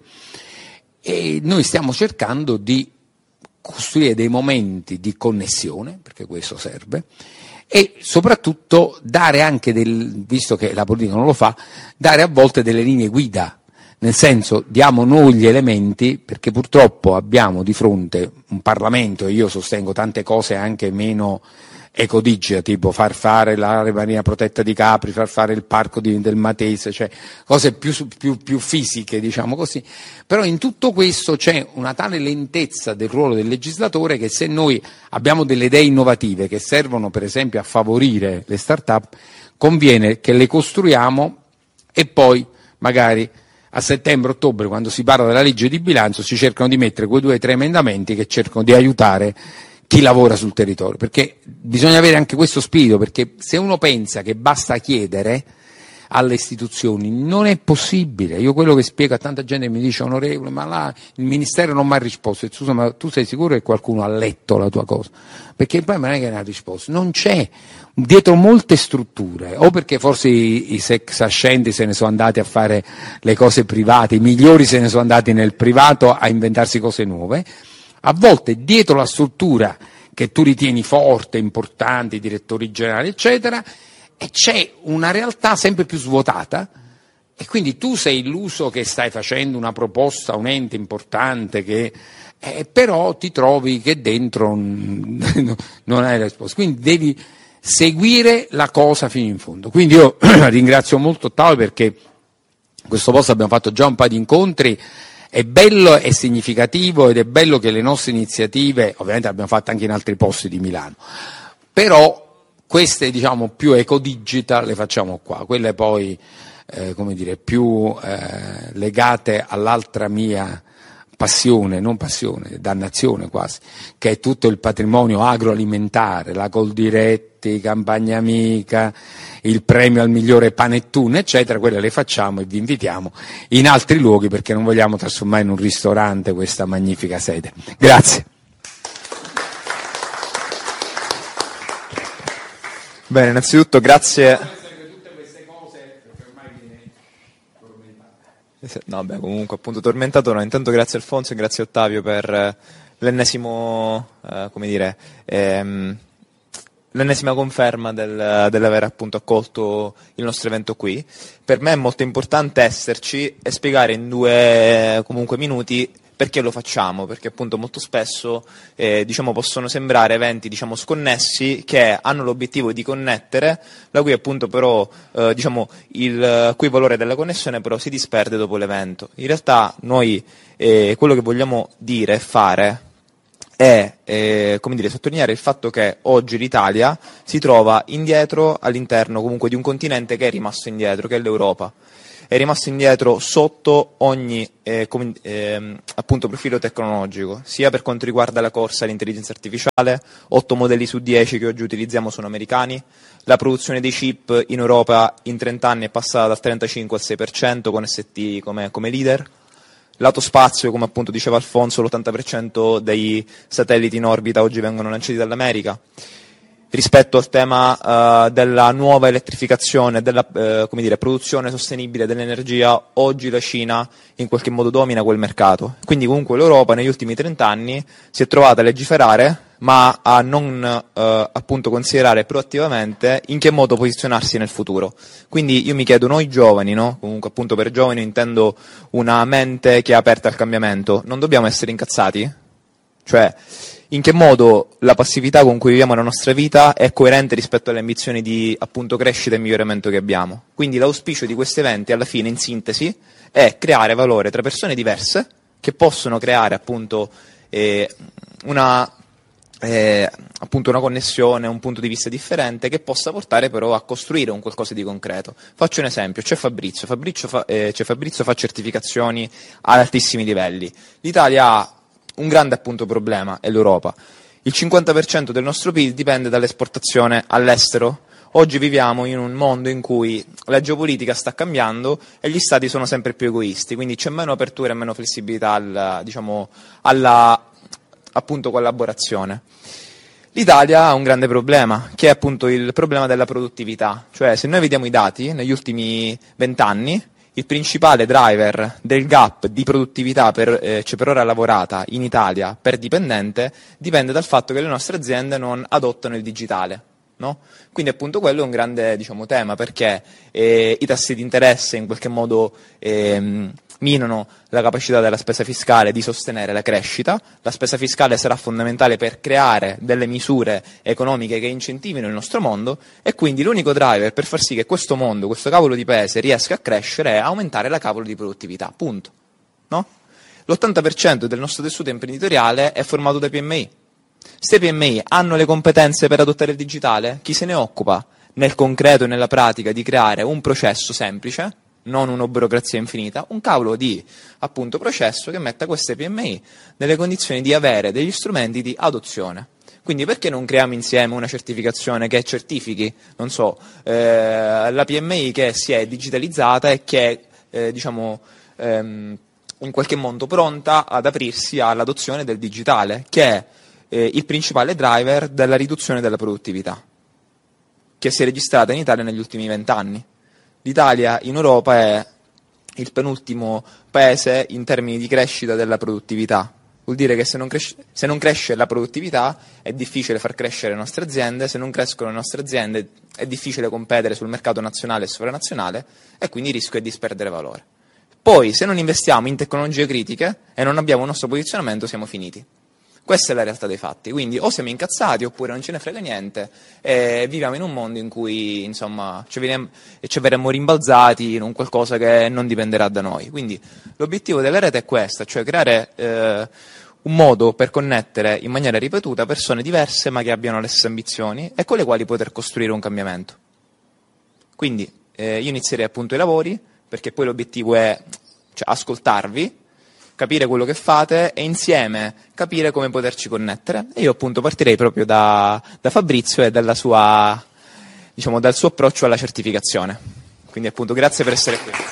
e noi stiamo cercando di costruire dei momenti di connessione, perché questo serve, e soprattutto dare anche visto che la politica non lo fa, dare a volte delle linee guida, nel senso diamo noi gli elementi, perché purtroppo abbiamo di fronte un Parlamento, e io sostengo tante cose anche meno ecodigita, tipo far fare l'area marina protetta di Capri, far fare il parco del Matese, cioè cose più fisiche, diciamo così, però in tutto questo c'è una tale lentezza del ruolo del legislatore che se noi abbiamo delle idee innovative che servono per esempio a favorire le start-up, conviene che le costruiamo e poi magari a settembre-ottobre, quando si parla della legge di bilancio, si cercano di mettere quei 2 o 3 emendamenti che cercano di aiutare chi lavora sul territorio, perché bisogna avere anche questo spirito, perché se uno pensa che basta chiedere alle istituzioni non è possibile. Io quello che spiego a tanta gente mi dice: onorevole, ma là il ministero non mi ha risposto, e ma tu sei sicuro che qualcuno ha letto la tua cosa? Perché poi non è che ne ha risposto, non c'è dietro molte strutture, o perché forse i sex ascendi se ne sono andati a fare le cose private, i migliori se ne sono andati nel privato a inventarsi cose nuove. A volte dietro la struttura che tu ritieni forte, importante, i direttori generali eccetera, e c'è una realtà sempre più svuotata, e quindi tu sei illuso che stai facendo una proposta a un ente importante, che però ti trovi che dentro non hai la risposta, quindi devi seguire la cosa fino in fondo. Quindi io ringrazio molto Ottavio, perché in questo posto abbiamo fatto già un paio di incontri. È bello e significativo, ed è bello che le nostre iniziative, ovviamente le abbiamo fatte anche in altri posti di Milano, però queste diciamo più ecodigital le facciamo qua, quelle poi più legate all'altra mia passione, non passione, dannazione quasi, che è tutto il patrimonio agroalimentare, la Coldiretti, Campagna Amica, il premio al migliore panettone, eccetera. Quelle le facciamo e vi invitiamo in altri luoghi, perché non vogliamo trasformare in un ristorante questa magnifica sede. Grazie. Bene, innanzitutto grazie. No, beh, comunque appunto tormentato, no. Intanto grazie Alfonso e grazie Ottavio per l'ennesimo l'ennesima conferma dell'aver appunto accolto il nostro evento qui. Per me è molto importante esserci e spiegare in 2 comunque minuti perché lo facciamo, perché appunto molto spesso possono sembrare eventi sconnessi che hanno l'obiettivo di connettere, la cui appunto però il cui valore della connessione però si disperde dopo l'evento. In realtà noi quello che vogliamo dire e fare è sottolineare il fatto che oggi l'Italia si trova indietro all'interno comunque di un continente che è rimasto indietro, che è l'Europa. È rimasto indietro sotto ogni appunto profilo tecnologico, sia per quanto riguarda la corsa all'intelligenza artificiale, 8 modelli su 10 che oggi utilizziamo sono americani, la produzione dei chip in Europa in 30 anni è passata dal 35 al 6% con ST come leader. Lato spazio, come appunto diceva Alfonso, l'80% dei satelliti in orbita oggi vengono lanciati dall'America. Rispetto al tema della nuova elettrificazione, della produzione sostenibile dell'energia, oggi la Cina in qualche modo domina quel mercato. Quindi comunque l'Europa negli ultimi 30 anni si è trovata a legiferare, ma a non appunto considerare proattivamente in che modo posizionarsi nel futuro. Quindi io mi chiedo, noi giovani, no? Comunque appunto per giovani intendo una mente che è aperta al cambiamento, non dobbiamo essere incazzati? Cioè, in che modo la passività con cui viviamo la nostra vita è coerente rispetto alle ambizioni di appunto crescita e miglioramento che abbiamo. Quindi l'auspicio di questi eventi alla fine, in sintesi, è creare valore tra persone diverse che possono creare appunto una connessione, un punto di vista differente che possa portare però a costruire un qualcosa di concreto. Faccio un esempio, c'è Fabrizio fa certificazioni ad altissimi livelli. L'Italia ha un grande appunto problema, è l'Europa. Il 50% del nostro PIL dipende dall'esportazione all'estero. Oggi viviamo in un mondo in cui la geopolitica sta cambiando e gli stati sono sempre più egoisti, quindi c'è meno apertura e meno flessibilità alla appunto collaborazione. L'Italia ha un grande problema, che è appunto il problema della produttività. Cioè, se noi vediamo i dati, negli ultimi 20 anni, il principale driver del gap di produttività per ora lavorata in Italia per dipendente dipende dal fatto che le nostre aziende non adottano il digitale, no? Quindi appunto quello è un grande tema, perché i tassi di interesse in qualche modo minano la capacità della spesa fiscale di sostenere la crescita. La spesa fiscale sarà fondamentale per creare delle misure economiche che incentivino il nostro mondo, e quindi l'unico driver per far sì che questo mondo, questo cavolo di paese riesca a crescere è aumentare la cavolo di produttività, punto, no? L'80% del nostro tessuto imprenditoriale è formato da PMI. Queste PMI hanno le competenze per adottare il digitale? Chi se ne occupa nel concreto e nella pratica di creare un processo semplice, non una burocrazia infinita, un cavolo di appunto processo che metta queste PMI nelle condizioni di avere degli strumenti di adozione. Quindi perché non creiamo insieme una certificazione che certifichi, non so, la PMI che si è digitalizzata e che è in qualche modo pronta ad aprirsi all'adozione del digitale, che è il principale driver della riduzione della produttività, che si è registrata in Italia negli ultimi 20 anni. L'Italia in Europa è il penultimo paese in termini di crescita della produttività. Vuol dire che se non cresce la produttività è difficile far crescere le nostre aziende, se non crescono le nostre aziende è difficile competere sul mercato nazionale e sovranazionale, e quindi il rischio è di disperdere valore. Poi, se non investiamo in tecnologie critiche e non abbiamo un nostro posizionamento, siamo finiti. Questa è la realtà dei fatti, quindi o siamo incazzati oppure non ce ne frega niente e viviamo in un mondo in cui insomma ci verremo rimbalzati in un qualcosa che non dipenderà da noi. Quindi l'obiettivo della rete è questo, cioè creare un modo per connettere in maniera ripetuta persone diverse ma che abbiano le stesse ambizioni e con le quali poter costruire un cambiamento. Quindi io inizierei appunto i lavori, perché poi l'obiettivo è ascoltarvi, capire quello che fate e insieme capire come poterci connettere. E io appunto partirei proprio da Fabrizio e dal suo approccio alla certificazione. Quindi appunto grazie per essere qui.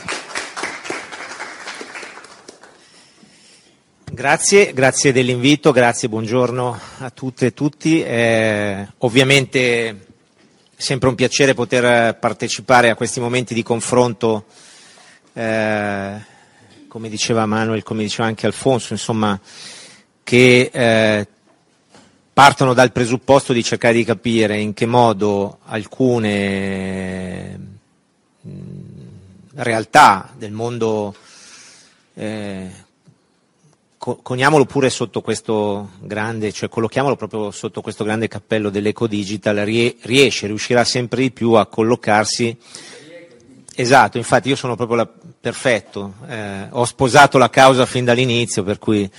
Grazie dell'invito, grazie, buongiorno a tutte e tutti. Ovviamente è sempre un piacere poter partecipare a questi momenti di confronto, come diceva Manuel, come diceva anche Alfonso, insomma, che partono dal presupposto di cercare di capire in che modo alcune realtà del mondo, coniamolo pure sotto questo grande, cioè collochiamolo proprio sotto questo grande cappello dell'ecodigital, riuscirà sempre di più a collocarsi. Esatto, infatti io sono proprio perfetto, ho sposato la causa fin dall'inizio, per cui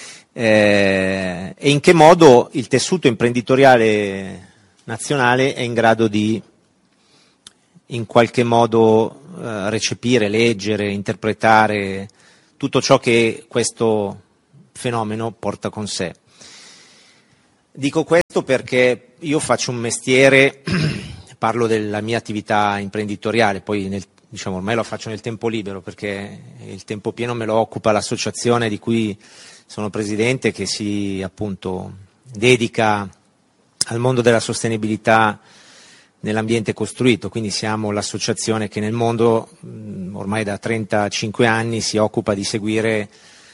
e in che modo il tessuto imprenditoriale nazionale è in grado di in qualche modo recepire, leggere, interpretare tutto ciò che questo fenomeno porta con sé. Dico questo perché io faccio un mestiere, parlo della mia attività imprenditoriale, poi ormai lo faccio nel tempo libero, perché il tempo pieno me lo occupa l'associazione di cui sono presidente, che si appunto dedica al mondo della sostenibilità nell'ambiente costruito, quindi siamo l'associazione che nel mondo ormai da 35 anni si occupa di seguire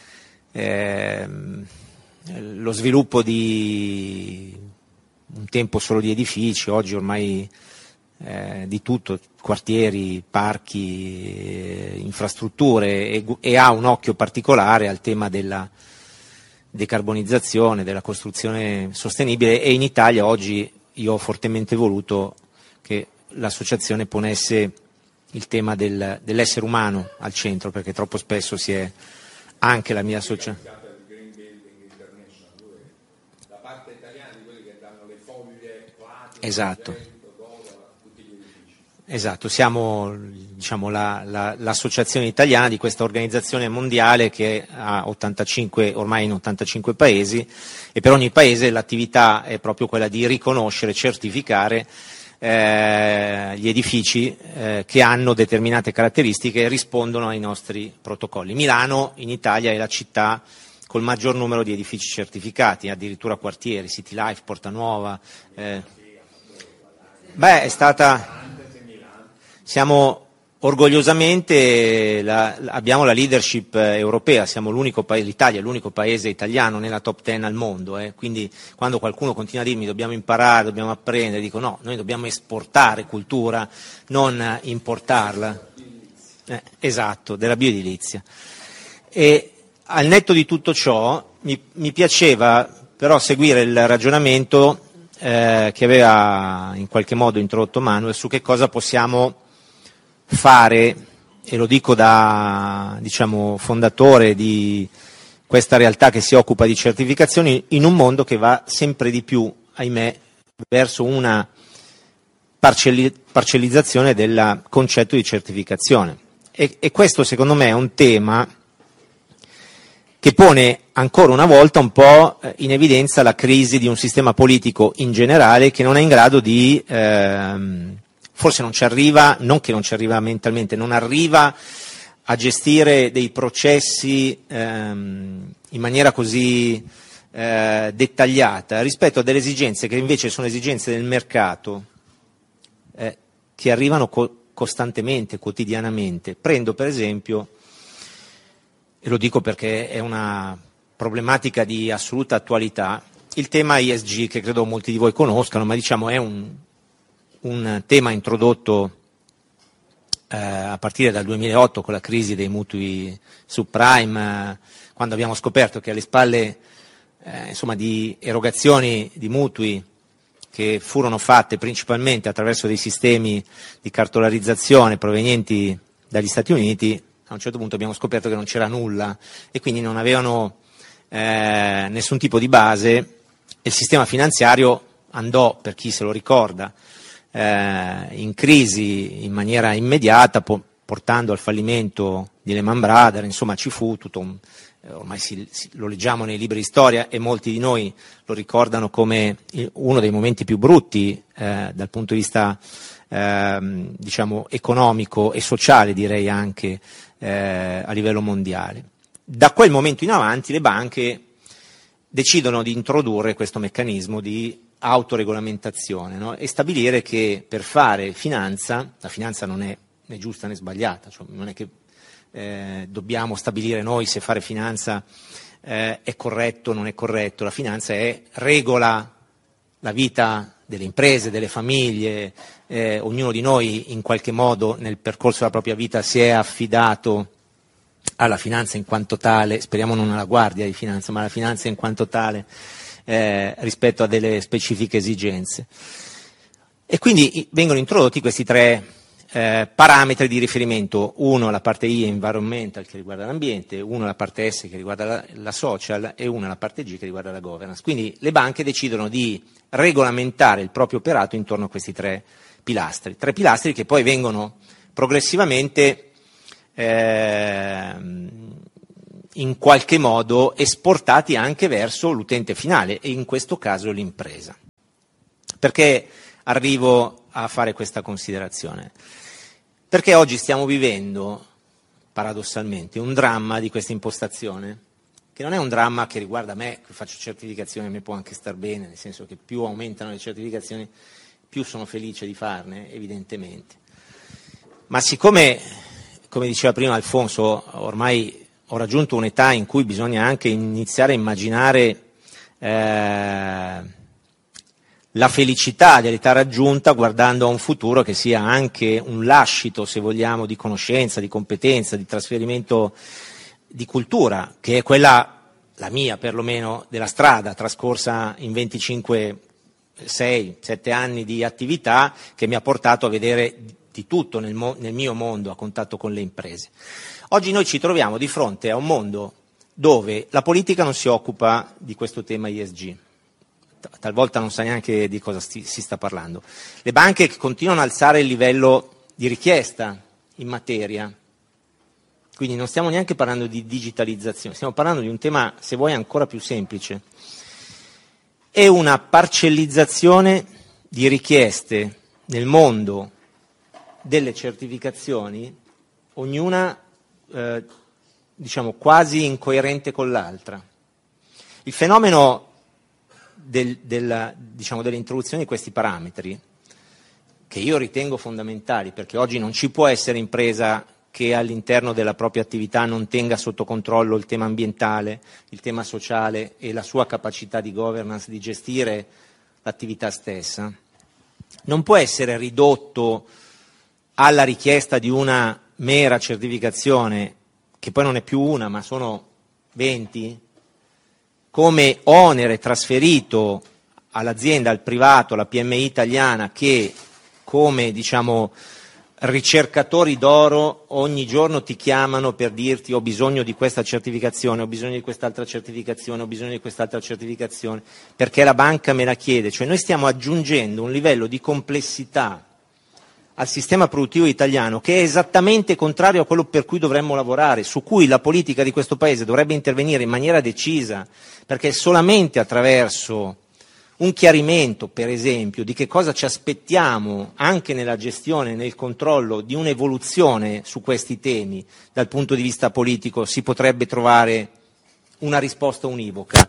lo sviluppo di un tempo solo di edifici, oggi ormai di tutto, quartieri, parchi, infrastrutture, e ha un occhio particolare al tema della decarbonizzazione, della costruzione sostenibile, e in Italia oggi io ho fortemente voluto che l'associazione ponesse il tema dell'essere umano al centro, perché troppo spesso si è anche la mia associazione. Esatto, siamo l'associazione italiana di questa organizzazione mondiale che ha ormai in 85 paesi, e per ogni paese l'attività è proprio quella di riconoscere, certificare gli edifici che hanno determinate caratteristiche e rispondono ai nostri protocolli. Milano in Italia è la città col maggior numero di edifici certificati, addirittura quartieri, City Life, Porta Nuova. Siamo orgogliosamente abbiamo la leadership europea, siamo l'Italia è l'unico paese italiano nella top 10 al mondo, quindi quando qualcuno continua a dirmi dobbiamo imparare, dobbiamo apprendere, dico no, noi dobbiamo esportare cultura, non importarla. Esatto, della bioedilizia. E al netto di tutto ciò mi piaceva però seguire il ragionamento che aveva in qualche modo introdotto Manuel su che cosa possiamo fare, e lo dico da fondatore di questa realtà che si occupa di certificazioni, in un mondo che va sempre di più, ahimè, verso una parcellizzazione del concetto di certificazione. E questo secondo me è un tema che pone ancora una volta un po' in evidenza la crisi di un sistema politico in generale che non è in grado di, forse non ci arriva, non che non ci arriva mentalmente, non arriva a gestire dei processi in maniera così dettagliata rispetto a delle esigenze che invece sono esigenze del mercato, che arrivano costantemente, quotidianamente. Prendo per esempio, e lo dico perché è una problematica di assoluta attualità, il tema ESG, che credo molti di voi conoscano, ma è un tema introdotto a partire dal 2008 con la crisi dei mutui subprime, quando abbiamo scoperto che alle spalle di erogazioni di mutui che furono fatte principalmente attraverso dei sistemi di cartolarizzazione provenienti dagli Stati Uniti, a un certo punto abbiamo scoperto che non c'era nulla e quindi non avevano nessun tipo di base, e il sistema finanziario andò, per chi se lo ricorda, in crisi in maniera immediata, portando al fallimento di Lehman Brothers. Insomma, ci fu tutto ormai lo leggiamo nei libri di storia e molti di noi lo ricordano come uno dei momenti più brutti dal punto di vista economico e sociale, direi anche a livello mondiale. Da quel momento in avanti le banche decidono di introdurre questo meccanismo di autoregolamentazione, no? E stabilire che per fare finanza, la finanza non è né giusta né sbagliata, non è che dobbiamo stabilire noi se fare finanza è corretto o non è corretto, la finanza è regola la vita delle imprese, delle famiglie, ognuno di noi in qualche modo nel percorso della propria vita si è affidato alla finanza in quanto tale, speriamo non alla guardia di finanza, ma alla finanza in quanto tale rispetto a delle specifiche esigenze. E quindi vengono introdotti questi tre parametri di riferimento, uno la parte I environmental che riguarda l'ambiente, uno la parte S che riguarda la social e uno la parte G che riguarda la governance. Quindi le banche decidono di regolamentare il proprio operato intorno a questi tre pilastri che poi vengono progressivamente in qualche modo esportati anche verso l'utente finale e in questo caso l'impresa. Perché arrivo a fare questa considerazione? Perché oggi stiamo vivendo, paradossalmente, un dramma di questa impostazione, che non è un dramma che riguarda me, che faccio certificazioni, a me può anche star bene, nel senso che più aumentano le certificazioni, più sono felice di farne, evidentemente. Ma siccome, come diceva prima Alfonso, ormai ho raggiunto un'età in cui bisogna anche iniziare a immaginare la felicità dell'età raggiunta guardando a un futuro che sia anche un lascito, se vogliamo, di conoscenza, di competenza, di trasferimento di cultura, che è quella, la mia perlomeno, della strada trascorsa in 7 anni di attività, che mi ha portato a vedere di tutto nel mio mondo a contatto con le imprese. Oggi noi ci troviamo di fronte a un mondo dove la politica non si occupa di questo tema ESG, talvolta non sa neanche di cosa si sta parlando. Le banche continuano ad alzare il livello di richiesta in materia, quindi non stiamo neanche parlando di digitalizzazione, stiamo parlando di un tema, se vuoi, ancora più semplice. È una parcellizzazione di richieste nel mondo delle certificazioni, ognuna diciamo quasi incoerente con l'altra. Il fenomeno dell'introduzione di questi parametri, che io ritengo fondamentali, perché oggi non ci può essere impresa che all'interno della propria attività non tenga sotto controllo il tema ambientale, il tema sociale e la sua capacità di governance, di gestire l'attività stessa, non può essere ridotto alla richiesta di una mera certificazione, che poi non è più una, ma sono 20, come onere trasferito all'azienda, al privato, alla PMI italiana, che come ricercatori d'oro ogni giorno ti chiamano per dirti ho bisogno di questa certificazione, ho bisogno di quest'altra certificazione, ho bisogno di quest'altra certificazione, perché la banca me la chiede. Cioè noi stiamo aggiungendo un livello di complessità al sistema produttivo italiano che è esattamente contrario a quello per cui dovremmo lavorare, su cui la politica di questo Paese dovrebbe intervenire in maniera decisa, perché solamente attraverso un chiarimento, per esempio, di che cosa ci aspettiamo anche nella gestione, nel controllo di un'evoluzione su questi temi dal punto di vista politico, si potrebbe trovare una risposta univoca.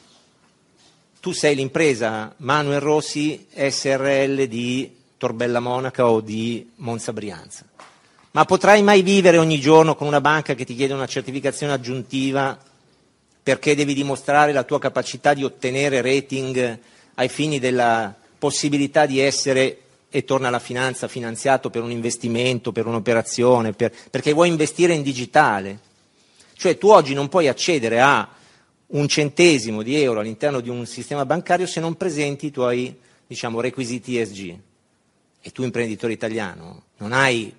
Tu sei l'impresa Manuel Rossi SRL di Torbella Monaca o di Monza Brianza, ma potrai mai vivere ogni giorno con una banca che ti chiede una certificazione aggiuntiva perché devi dimostrare la tua capacità di ottenere rating ai fini della possibilità di essere, e torna alla finanza, finanziato per un investimento, per un'operazione, perché vuoi investire in digitale? Cioè tu oggi non puoi accedere a un centesimo di euro all'interno di un sistema bancario se non presenti i tuoi requisiti ESG. E tu, imprenditore italiano, non hai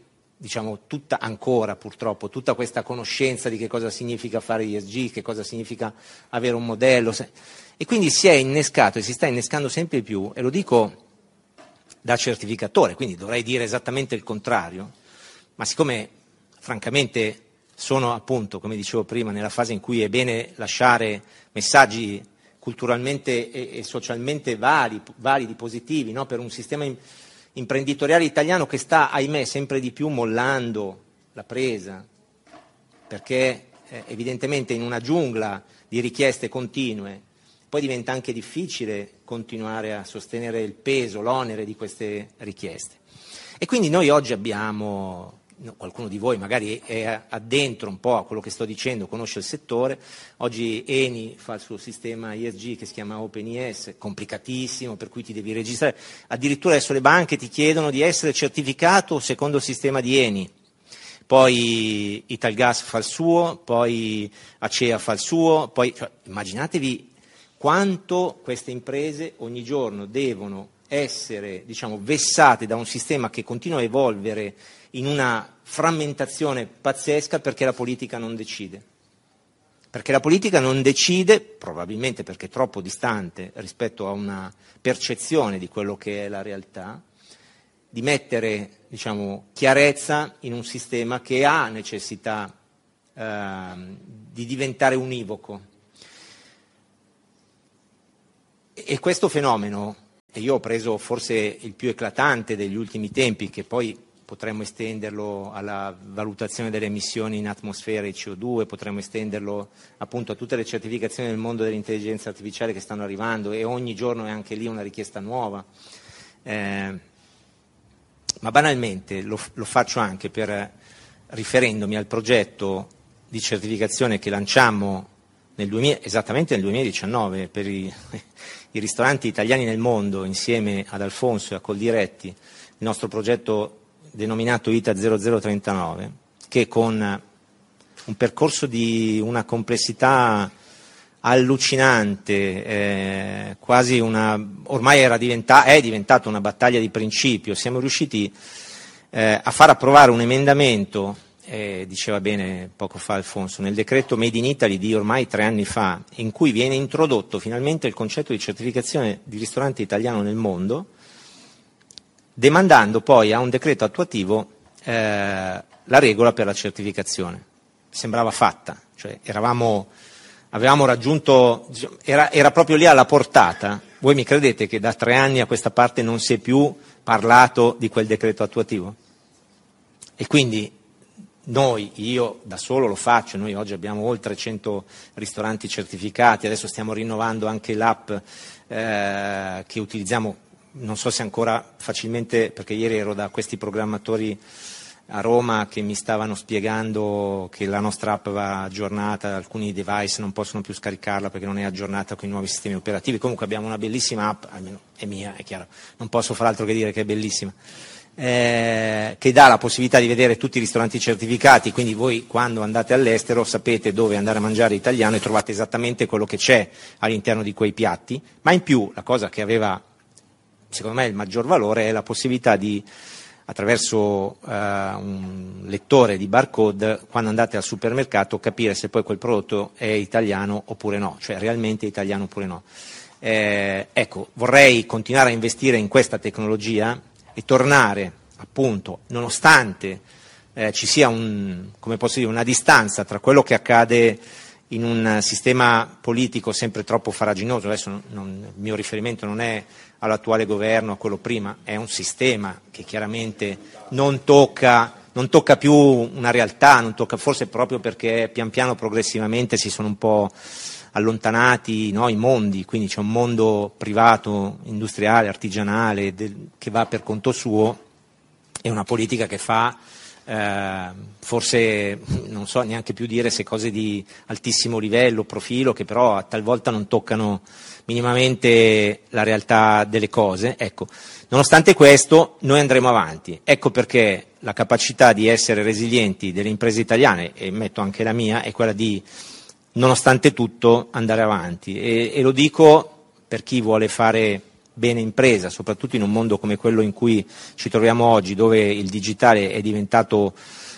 ancora purtroppo tutta questa conoscenza di che cosa significa fare ESG, che cosa significa avere un modello, e quindi si è innescato e si sta innescando sempre di più, e lo dico da certificatore, quindi dovrei dire esattamente il contrario, ma siccome francamente sono appunto, come dicevo prima, nella fase in cui è bene lasciare messaggi culturalmente e socialmente validi, positivi, no? Per un sistema imprenditoriale italiano che sta, ahimè, sempre di più mollando la presa, perché evidentemente in una giungla di richieste continue poi diventa anche difficile continuare a sostenere il peso, l'onere di queste richieste. E quindi noi oggi abbiamo qualcuno di voi magari è addentro un po' a quello che sto dicendo, conosce il settore. Oggi Eni fa il suo sistema ESG che si chiama OpenES, complicatissimo, per cui ti devi registrare. Addirittura adesso le banche ti chiedono di essere certificato secondo il sistema di Eni. Poi Italgas fa il suo, poi Acea fa il suo, poi immaginatevi quanto queste imprese ogni giorno devono essere, diciamo, vessate da un sistema che continua a evolvere in una frammentazione pazzesca perché la politica non decide. Perché la politica non decide, probabilmente perché è troppo distante rispetto a una percezione di quello che è la realtà, di mettere, diciamo, chiarezza in un sistema che ha necessità di diventare univoco. E questo fenomeno, e io ho preso forse il più eclatante degli ultimi tempi, che poi potremmo estenderlo alla valutazione delle emissioni in atmosfera e CO2, potremmo estenderlo appunto a tutte le certificazioni del mondo dell'intelligenza artificiale che stanno arrivando, e ogni giorno è anche lì una richiesta nuova. Ma banalmente lo faccio anche riferendomi al progetto di certificazione che lanciammo esattamente nel 2019 per i ristoranti italiani nel mondo, insieme ad Alfonso e a Coldiretti, il nostro progetto denominato ITA 0039, che con un percorso di una complessità allucinante, quasi ormai è diventata una battaglia di principio. Siamo riusciti a far approvare un emendamento, diceva bene poco fa Alfonso, nel decreto Made in Italy di ormai 3 anni fa, in cui viene introdotto finalmente il concetto di certificazione di ristorante italiano nel mondo, demandando poi a un decreto attuativo la regola per la certificazione. Sembrava fatta, cioè avevamo raggiunto, era proprio lì alla portata. Voi mi credete che da 3 anni a questa parte non si è più parlato di quel decreto attuativo? E quindi io da solo lo faccio, noi oggi abbiamo oltre 100 ristoranti certificati, adesso stiamo rinnovando anche l'app che utilizziamo, non so se ancora facilmente, perché ieri ero da questi programmatori a Roma che mi stavano spiegando che la nostra app va aggiornata, alcuni device non possono più scaricarla perché non è aggiornata con i nuovi sistemi operativi. Comunque abbiamo una bellissima app, almeno è mia, è chiaro, non posso far altro che dire che è bellissima, che dà la possibilità di vedere tutti i ristoranti certificati, quindi voi quando andate all'estero sapete dove andare a mangiare italiano e trovate esattamente quello che c'è all'interno di quei piatti. Ma in più la cosa che aveva secondo me il maggior valore è la possibilità di, attraverso un lettore di barcode, quando andate al supermercato, capire se poi quel prodotto è italiano oppure no, cioè realmente italiano oppure no. Ecco, vorrei continuare a investire in questa tecnologia e tornare, appunto, nonostante ci sia una distanza tra quello che accade in un sistema politico sempre troppo farraginoso. Adesso il mio riferimento non è all'attuale governo, a quello prima, è un sistema che chiaramente non tocca più una realtà, non tocca, forse proprio perché pian piano progressivamente si sono un po' allontanati, no, i mondi, quindi c'è un mondo privato, industriale, artigianale, che va per conto suo, e una politica che fa forse non so neanche più dire se cose di altissimo livello, profilo, che però talvolta non toccano minimamente la realtà delle cose. Ecco, nonostante questo noi andremo avanti. Ecco perché la capacità di essere resilienti delle imprese italiane, e metto anche la mia, è quella di, nonostante tutto, andare avanti, e lo dico per chi vuole fare bene impresa, soprattutto in un mondo come quello in cui ci troviamo oggi, dove il digitale è diventato,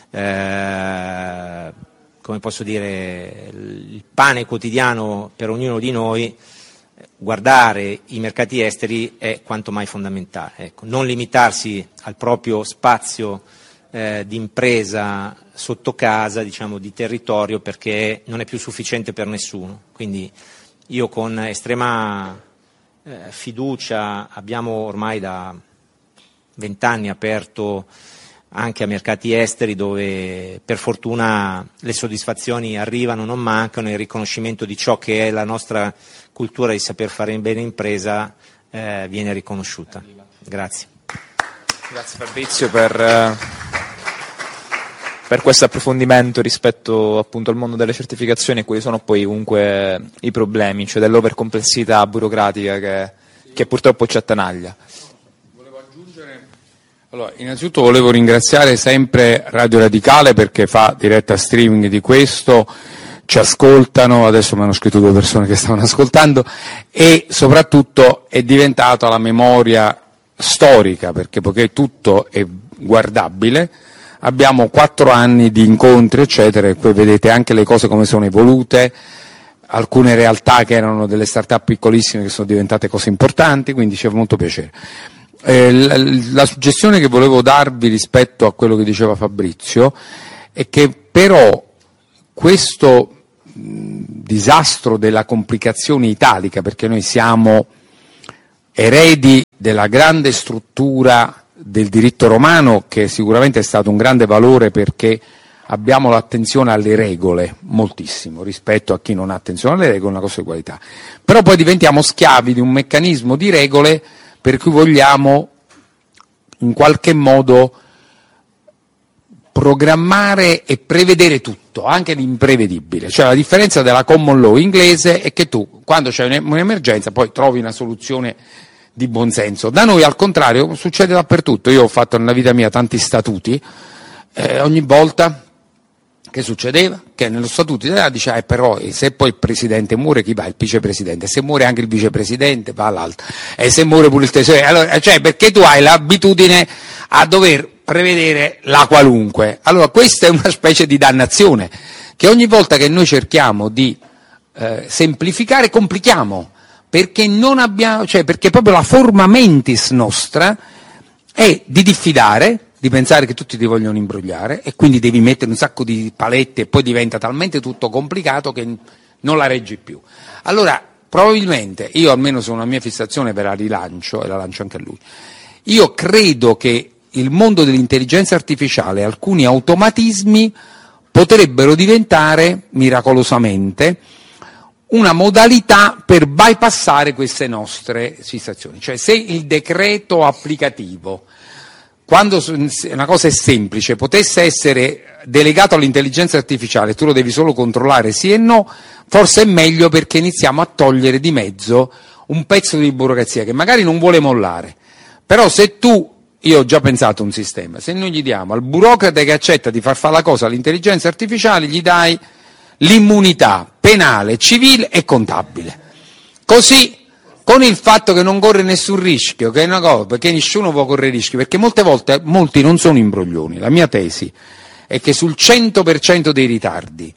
come posso dire, il pane quotidiano per ognuno di noi. Guardare i mercati esteri è quanto mai fondamentale. Ecco, non limitarsi al proprio spazio di impresa sotto casa, diciamo, di territorio, perché non è più sufficiente per nessuno. Quindi io con estrema fiducia abbiamo ormai da 20 anni aperto anche a mercati esteri, dove per fortuna le soddisfazioni arrivano, non mancano, e il riconoscimento di ciò che è la nostra cultura di saper fare bene impresa viene riconosciuta. Grazie. Grazie Fabrizio per per questo approfondimento rispetto appunto al mondo delle certificazioni e quali sono poi comunque i problemi, cioè dell'overcomplessità burocratica che purtroppo ci attanaglia. Allora, innanzitutto volevo ringraziare sempre Radio Radicale perché fa diretta streaming di questo, ci ascoltano, adesso mi hanno scritto 2 persone che stavano ascoltando, e soprattutto è diventata la memoria storica, perché poiché tutto è guardabile, abbiamo 4 anni di incontri eccetera, e poi vedete anche le cose come sono evolute, alcune realtà che erano delle start-up piccolissime che sono diventate cose importanti, quindi c'è molto piacere. La suggestione che volevo darvi rispetto a quello che diceva Fabrizio è che però questo disastro della complicazione italica, perché noi siamo eredi della grande struttura del diritto romano, che sicuramente è stato un grande valore perché abbiamo l'attenzione alle regole, moltissimo, rispetto a chi non ha attenzione alle regole, una cosa di qualità. Però poi diventiamo schiavi di un meccanismo di regole per cui vogliamo in qualche modo programmare e prevedere tutto, anche l'imprevedibile. Cioè la differenza della common law inglese è che tu, quando c'è un'emergenza, poi trovi una soluzione di buonsenso. Da noi al contrario succede dappertutto. Io ho fatto nella vita mia tanti statuti, ogni volta che succedeva? Che nello statuto italiano dice però se poi il presidente muore chi va? Il vicepresidente. Se muore anche il vicepresidente va l'altro. E se muore pure il tesoriere. Allora, cioè perché tu hai l'abitudine a dover prevedere la qualunque. Allora questa è una specie di dannazione che ogni volta che noi cerchiamo di semplificare complichiamo, perché non abbiamo, cioè perché proprio la forma mentis nostra è di diffidare, di pensare che tutti ti vogliono imbrogliare e quindi devi mettere un sacco di palette e poi diventa talmente tutto complicato che non la reggi più. Allora probabilmente, io almeno sono una mia fissazione per la rilancio e la lancio anche a lui, io credo che il mondo dell'intelligenza artificiale, alcuni automatismi potrebbero diventare miracolosamente una modalità per bypassare queste nostre fissazioni. Cioè se il decreto applicativo, quando una cosa è semplice, potesse essere delegato all'intelligenza artificiale, tu lo devi solo controllare sì e no, forse è meglio perché iniziamo a togliere di mezzo un pezzo di burocrazia che magari non vuole mollare. Però se tu, io ho già pensato a un sistema, se noi gli diamo al burocrate che accetta di far fare la cosa all'intelligenza artificiale, gli dai l'immunità penale, civile e contabile. Così, con il fatto che non corre nessun rischio, che è una cosa, perché nessuno può correre rischi, perché molte volte molti non sono imbroglioni. La mia tesi è che sul 100% dei ritardi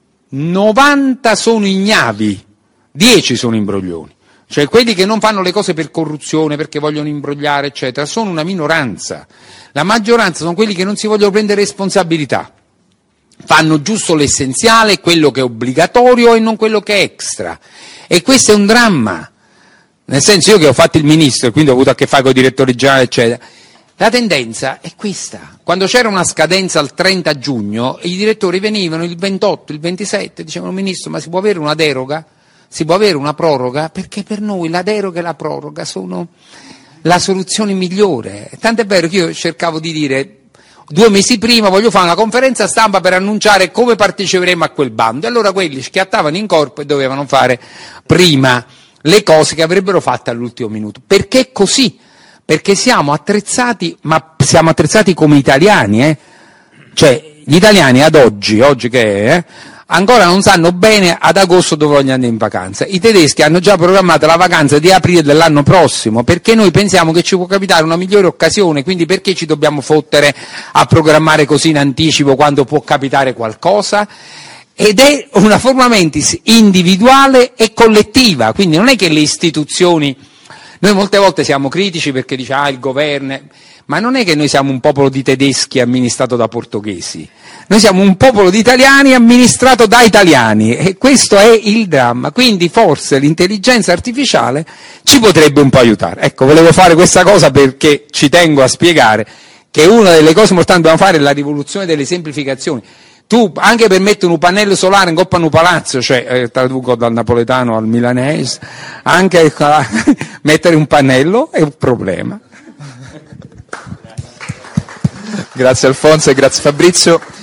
90 sono ignavi, 10 sono imbroglioni. Cioè quelli che non fanno le cose per corruzione, perché vogliono imbrogliare, eccetera, sono una minoranza. La maggioranza sono quelli che non si vogliono prendere responsabilità. Fanno giusto l'essenziale, quello che è obbligatorio e non quello che è extra. E questo è un dramma. Nel senso, io che ho fatto il ministro e quindi ho avuto a che fare con i direttori generali, eccetera, la tendenza è questa. Quando c'era una scadenza al 30 giugno, i direttori venivano il 28, il 27, dicevano ministro, ma si può avere una deroga? Si può avere una proroga? Perché per noi la deroga e la proroga sono la soluzione migliore. Tant'è vero che io cercavo di dire 2 mesi prima voglio fare una conferenza stampa per annunciare come parteciperemo a quel bando. E allora quelli schiattavano in corpo e dovevano fare prima le cose che avrebbero fatto all'ultimo minuto. Perché così? Perché siamo attrezzati, ma siamo attrezzati come italiani, Cioè, gli italiani ad oggi che è, ancora non sanno bene ad agosto dove vogliono andare in vacanza. I tedeschi hanno già programmato la vacanza di aprile dell'anno prossimo, perché noi pensiamo che ci può capitare una migliore occasione, quindi perché ci dobbiamo fottere a programmare così in anticipo quando può capitare qualcosa? Ed è una forma mentis individuale e collettiva, quindi non è che le istituzioni, noi molte volte siamo critici perché diciamo il governo, ma non è che noi siamo un popolo di tedeschi amministrato da portoghesi, noi siamo un popolo di italiani amministrato da italiani e questo è il dramma, quindi forse l'intelligenza artificiale ci potrebbe un po' aiutare. Ecco, volevo fare questa cosa perché ci tengo a spiegare che una delle cose importanti che dobbiamo fare è la rivoluzione delle semplificazioni. Tu, anche per mettere un pannello solare in coppa a un palazzo, cioè traduco dal napoletano al milanese, anche mettere un pannello è un problema. Grazie Alfonso e grazie Fabrizio.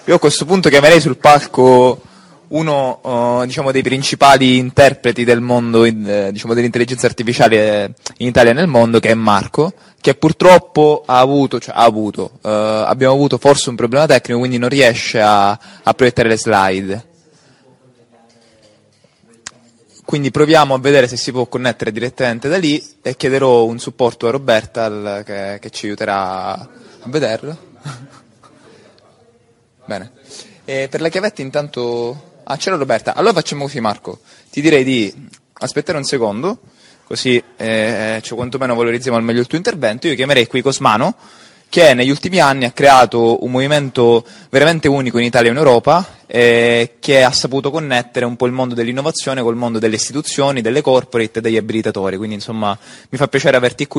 Io a questo punto chiamerei sul palco uno diciamo, dei principali interpreti del mondo, diciamo, dell'intelligenza artificiale in Italia e nel mondo, che è Marco, che purtroppo abbiamo avuto forse un problema tecnico, quindi non riesce a proiettare le slide. Quindi proviamo a vedere se si può connettere direttamente da lì e chiederò un supporto a Roberta che ci aiuterà a vederlo. Bene. E per la chiavetta intanto... Ah, c'era Roberta. Allora facciamo così, Marco. Ti direi di aspettare un secondo, così quantomeno valorizziamo al meglio il tuo intervento. Io chiamerei qui Cosmano, che negli ultimi anni ha creato un movimento veramente unico in Italia e in Europa, che ha saputo connettere un po' il mondo dell'innovazione col mondo delle istituzioni, delle corporate e degli abilitatori. Quindi insomma mi fa piacere averti qui.